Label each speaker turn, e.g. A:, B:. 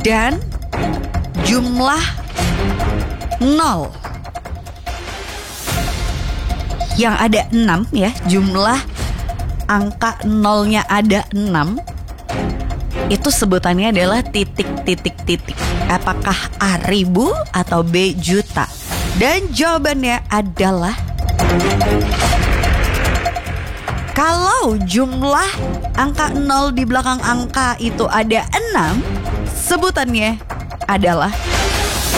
A: dan jumlah 0. Yang ada 6 ya, jumlah angka nolnya ada 6. Itu sebutannya adalah titik. Apakah A ribu atau B juta? Dan jawabannya adalah kalau jumlah angka 0 di belakang angka itu ada 6, sebutannya adalah